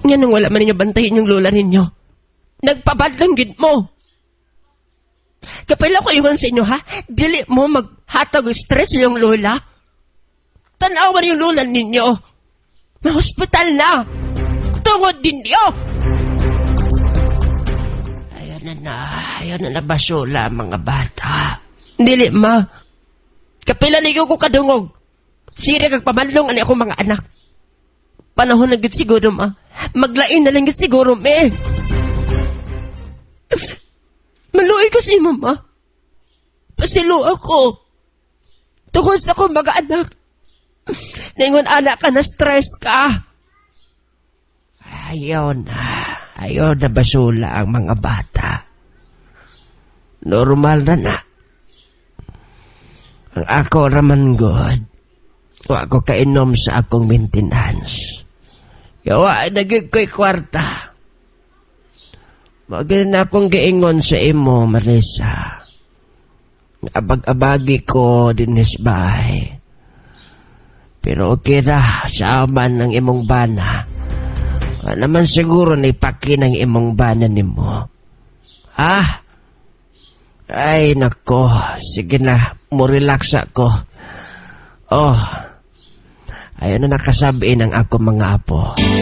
Nga nung wala man ninyo bantayin yung lola ninyo. Nagpabadlang gid mo. Kapila ko iwan sa inyo, ha? Dili mo maghatag stress yung lola. Tanawan yung lola ninyo. Na-hospital na. Tungod din niyo. Ayaw na basula, mga bata. Dili, ma. Kapila niyo ko kadungog. Sira kagpamanlong ani akong mga anak. Panahon na gid siguro, ma. Maglain na lang gid siguro, me. Maluoy ko sa imo, ma. Pasilo ako. Tungod sa akong mga anak. Ningon anak ka na stress ka. Ayaw na basula ang mga bata. Normal na. Ang ako raman god. Wa ko kainom sa akong maintenance. Yawa, nagig ko'y kwarta. Magin na akong giingon sa imo, Marisa. Abag-abagi ko din bahay. Pero okay ra, sa aman ng imong bana. Naman siguro na ipaki ng imong bana ni mo. Ay, nako. Sige na, mo-relax ako. Ayaw na nakasabi ng ako mga apo.